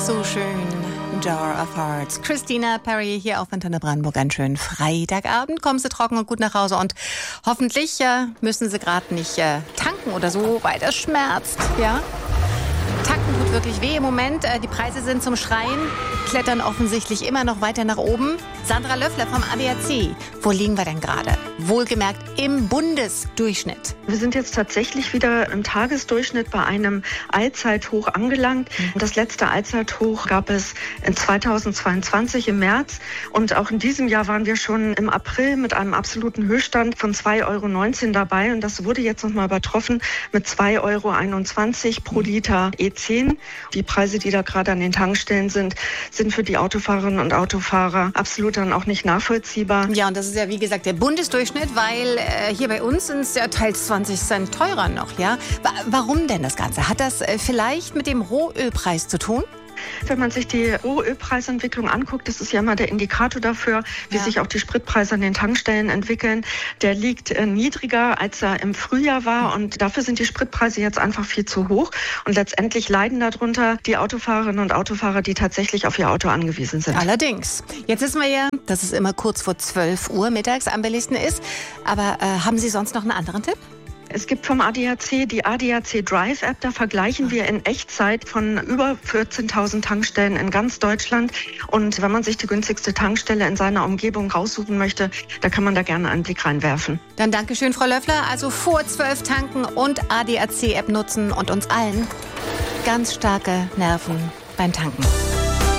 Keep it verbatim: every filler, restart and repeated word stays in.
So schön. Jar of Hearts. Christina Perri hier auf Antenne Brandenburg. Einen schönen Freitagabend. Kommen Sie trocken und gut nach Hause und hoffentlich äh, müssen Sie gerade nicht äh, tanken oder so, weil das schmerzt. Ja? Tanken tut wirklich weh im Moment. Äh, die Preise sind zum Schreien, klettern offensichtlich immer noch weiter nach oben. Sandra Löffler vom A D A C. Wo liegen wir denn gerade? Wohlgemerkt im Bundesdurchschnitt. Wir sind jetzt tatsächlich wieder im Tagesdurchschnitt bei einem Allzeithoch angelangt. Das letzte Allzeithoch gab es in zweitausendzweiundzwanzig im März. Und auch in diesem Jahr waren wir schon im April mit einem absoluten Höchststand von zwei Euro neunzehn dabei. Und das wurde jetzt nochmal übertroffen mit zwei Euro einundzwanzig pro Liter E zehn. Die Preise, die da gerade an den Tankstellen sind, sind für die Autofahrerinnen und Autofahrer absolut dann auch nicht nachvollziehbar. Ja, und das ist ja wie gesagt der Bundesdurchschnitt, weil äh, hier bei uns sind es ja teils zwanzig Cent teurer noch. Ja? Warum denn das Ganze? Hat das äh, vielleicht mit dem Rohölpreis zu tun? Wenn man sich die Rohölpreisentwicklung anguckt, das ist ja immer der Indikator dafür, wie ja. sich auch die Spritpreise an den Tankstellen entwickeln. Der liegt äh, niedriger, als er im Frühjahr war. Und dafür sind die Spritpreise jetzt einfach viel zu hoch. Und letztendlich leiden darunter die Autofahrerinnen und Autofahrer, die tatsächlich auf ihr Auto angewiesen sind. Allerdings. Jetzt wissen wir ja, dass es immer kurz vor zwölf Uhr mittags am billigsten ist. Aber äh, haben Sie sonst noch einen anderen Tipp? Es gibt vom A D A C die A D A C Drive App. Da vergleichen wir in Echtzeit von über vierzehntausend Tankstellen in ganz Deutschland. Und wenn man sich die günstigste Tankstelle in seiner Umgebung raussuchen möchte, da kann man da gerne einen Blick reinwerfen. Dann danke schön, Frau Löffler. Also vor zwölf tanken und A D A C App nutzen und uns allen ganz starke Nerven beim Tanken.